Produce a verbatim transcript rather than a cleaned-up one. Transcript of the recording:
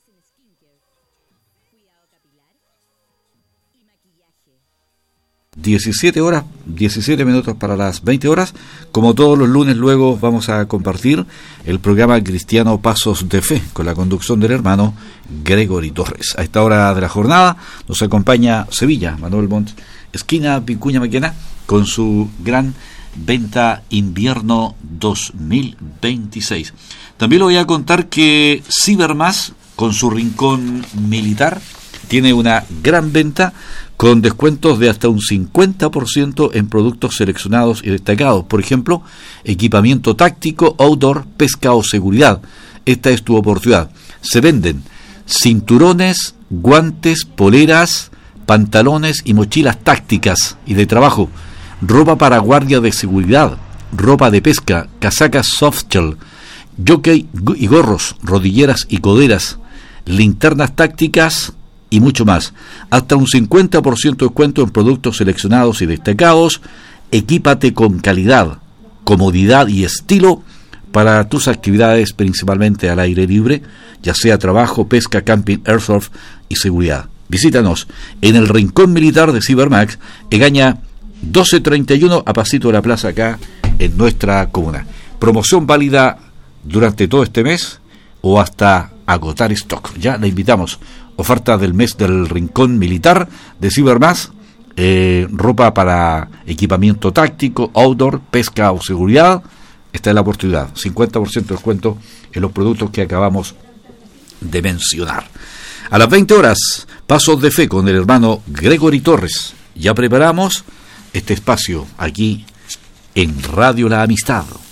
diecisiete horas, diecisiete minutos para las veinte horas. Como todos los lunes, luego vamos a compartir el programa cristiano Pasos de Fe con la conducción del hermano Gregory Torres. A esta hora de la jornada nos acompaña Sevilla, Manuel Montt, esquina Vicuña Maquena, con su gran venta invierno dos mil veintiséis. También le voy a contar que Cibermas, con su rincón militar, tiene una gran venta con descuentos de hasta un cincuenta por ciento en productos seleccionados y destacados. Por ejemplo, equipamiento táctico, outdoor, pesca o seguridad. Esta es tu oportunidad. Se venden cinturones, guantes, poleras, pantalones y mochilas tácticas y de trabajo, ropa para guardia de seguridad, ropa de pesca, casacas softshell, jockey y gorros, rodilleras y coderas, linternas tácticas y mucho más. Hasta un cincuenta por ciento de descuento en productos seleccionados y destacados. Equípate con calidad, comodidad y estilo para tus actividades, principalmente al aire libre, ya sea trabajo, pesca, camping, airsoft y seguridad. Visítanos en el Rincón Militar de Cibermax, Egaña doce treinta y uno, a pasito de la plaza, acá en nuestra comuna. Promoción válida durante todo este mes o hasta agotar stock. Ya la invitamos. Oferta del mes del Rincón Militar de Cibermax, eh, ropa para equipamiento táctico, outdoor, pesca o seguridad. Esta es la oportunidad. cincuenta por ciento de descuento en los productos que acabamos de mencionar. A las veinte horas, Pasos de Fe con el hermano Gregory Torres. Ya preparamos este espacio aquí en Radio La Amistad.